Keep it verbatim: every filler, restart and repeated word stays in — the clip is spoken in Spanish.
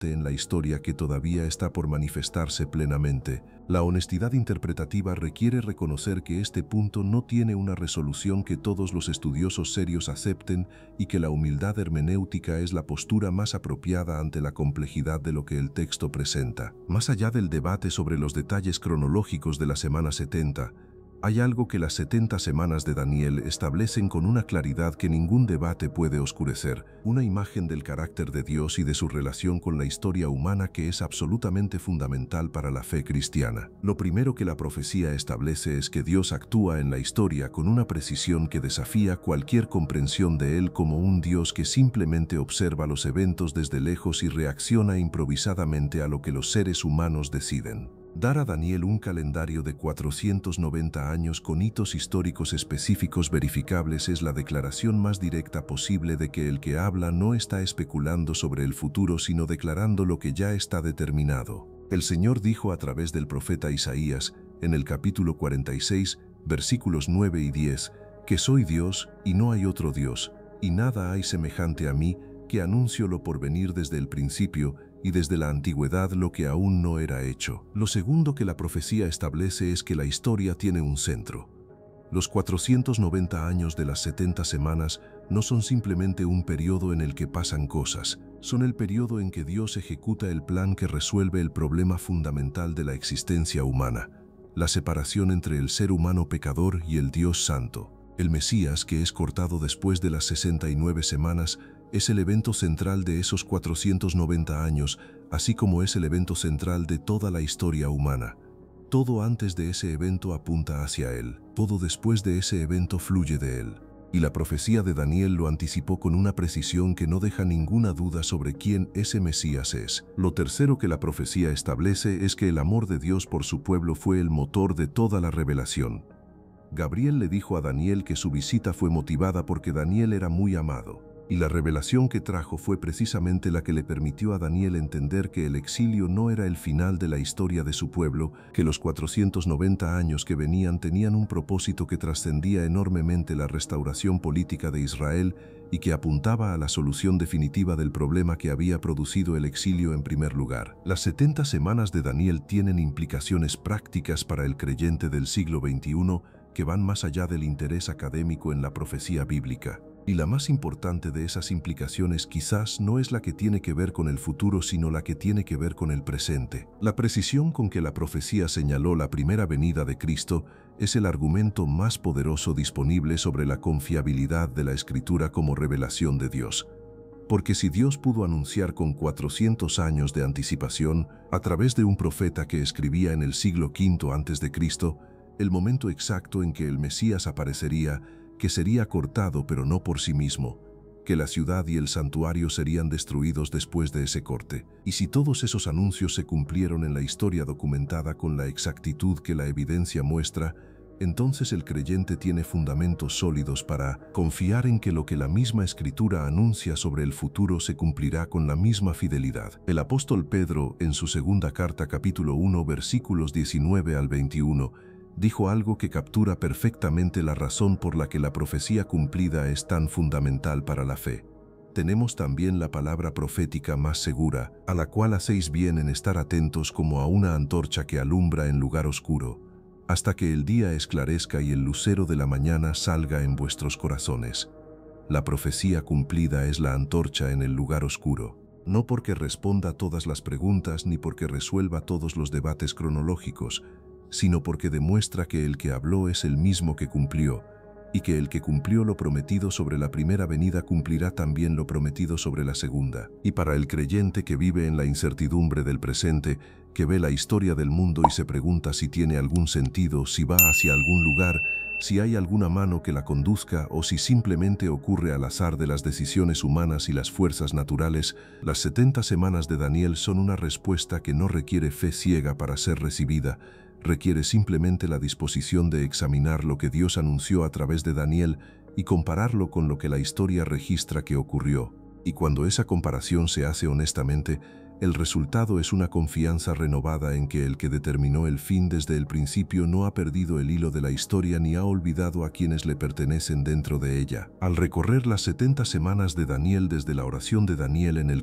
en la historia que todavía está por manifestarse plenamente. La honestidad interpretativa requiere reconocer que este punto no tiene una resolución que todos los estudiosos serios acepten y que la humildad hermenéutica es la postura más apropiada ante la complejidad de lo que el texto presenta. Más allá del debate sobre los detalles cronológicos de la semana setenta, hay algo que las setenta semanas de Daniel establecen con una claridad que ningún debate puede oscurecer, una imagen del carácter de Dios y de su relación con la historia humana que es absolutamente fundamental para la fe cristiana. Lo primero que la profecía establece es que Dios actúa en la historia con una precisión que desafía cualquier comprensión de Él como un Dios que simplemente observa los eventos desde lejos y reacciona improvisadamente a lo que los seres humanos deciden. Dar a Daniel un calendario de cuatrocientos noventa años con hitos históricos específicos verificables es la declaración más directa posible de que el que habla no está especulando sobre el futuro, sino declarando lo que ya está determinado. El Señor dijo a través del profeta Isaías, en el capítulo cuarenta y seis, versículos nueve y diez, que soy Dios y no hay otro Dios, y nada hay semejante a mí, que anuncio lo por venir desde el principio, y desde la antigüedad lo que aún no era hecho. Lo segundo que la profecía establece es que la historia tiene un centro. Los cuatrocientos noventa años de las setenta semanas no son simplemente un periodo en el que pasan cosas, son el periodo en que Dios ejecuta el plan que resuelve el problema fundamental de la existencia humana, la separación entre el ser humano pecador y el Dios santo. El Mesías, que es cortado después de las sesenta y nueve semanas, es el evento central de esos cuatrocientos noventa años, así como es el evento central de toda la historia humana. Todo antes de ese evento apunta hacia Él, todo después de ese evento fluye de Él. Y la profecía de Daniel lo anticipó con una precisión que no deja ninguna duda sobre quién ese Mesías es. Lo tercero que la profecía establece es que el amor de Dios por su pueblo fue el motor de toda la revelación. Gabriel le dijo a Daniel que su visita fue motivada porque Daniel era muy amado. Y la revelación que trajo fue precisamente la que le permitió a Daniel entender que el exilio no era el final de la historia de su pueblo, que los cuatrocientos noventa años que venían tenían un propósito que trascendía enormemente la restauración política de Israel y que apuntaba a la solución definitiva del problema que había producido el exilio en primer lugar. Las setenta semanas de Daniel tienen implicaciones prácticas para el creyente del siglo veintiuno que van más allá del interés académico en la profecía bíblica. Y la más importante de esas implicaciones quizás no es la que tiene que ver con el futuro, sino la que tiene que ver con el presente. La precisión con que la profecía señaló la primera venida de Cristo es el argumento más poderoso disponible sobre la confiabilidad de la Escritura como revelación de Dios. Porque si Dios pudo anunciar con cuatrocientos años de anticipación, a través de un profeta que escribía en el siglo quinto antes de Cristo, el momento exacto en que el Mesías aparecería, que sería cortado pero no por sí mismo, que la ciudad y el santuario serían destruidos después de ese corte. Y si todos esos anuncios se cumplieron en la historia documentada con la exactitud que la evidencia muestra, entonces el creyente tiene fundamentos sólidos para confiar en que lo que la misma Escritura anuncia sobre el futuro se cumplirá con la misma fidelidad. El apóstol Pedro, en su segunda carta capítulo uno versículos diecinueve al veintiuno, dijo algo que captura perfectamente la razón por la que la profecía cumplida es tan fundamental para la fe. Tenemos también la palabra profética más segura, a la cual hacéis bien en estar atentos como a una antorcha que alumbra en lugar oscuro, hasta que el día esclarezca y el lucero de la mañana salga en vuestros corazones. La profecía cumplida es la antorcha en el lugar oscuro, no porque responda todas las preguntas ni porque resuelva todos los debates cronológicos, sino porque demuestra que el que habló es el mismo que cumplió, y que el que cumplió lo prometido sobre la primera venida cumplirá también lo prometido sobre la segunda. Y para el creyente que vive en la incertidumbre del presente, que ve la historia del mundo y se pregunta si tiene algún sentido, si va hacia algún lugar, si hay alguna mano que la conduzca o si simplemente ocurre al azar de las decisiones humanas y las fuerzas naturales, las setenta semanas de Daniel son una respuesta que no requiere fe ciega para ser recibida, requiere simplemente la disposición de examinar lo que Dios anunció a través de Daniel y compararlo con lo que la historia registra que ocurrió. Y cuando esa comparación se hace honestamente, el resultado es una confianza renovada en que el que determinó el fin desde el principio no ha perdido el hilo de la historia ni ha olvidado a quienes le pertenecen dentro de ella. Al recorrer las setenta semanas de Daniel desde la oración de Daniel en el